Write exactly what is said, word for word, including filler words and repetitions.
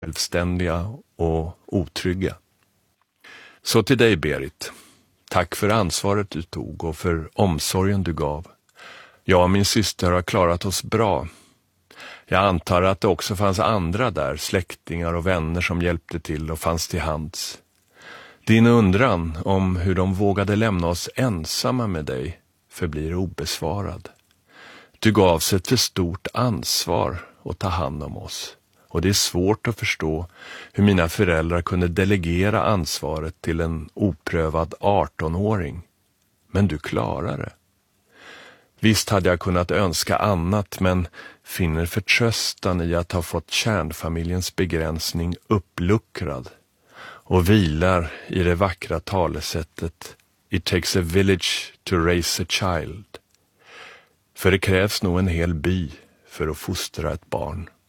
självständiga och otrygga. Så till dig, Berit. Tack för ansvaret du tog och för omsorgen du gav. Jag och min syster har klarat oss bra. Jag antar att det också fanns andra där, släktingar och vänner som hjälpte till och fanns till hands. Din undran om hur de vågade lämna oss ensamma med dig förblir obesvarad. Du gavs ett för stort ansvar att ta hand om oss. Och det är svårt att förstå hur mina föräldrar kunde delegera ansvaret till en oprövad artonåring. Men du klarar det. Visst hade jag kunnat önska annat, men finner förtröstan i att ha fått kärnfamiljens begränsning uppluckrad och vilar i det vackra talesättet "It takes a village to raise a child". För det krävs nog en hel by för att fostra ett barn.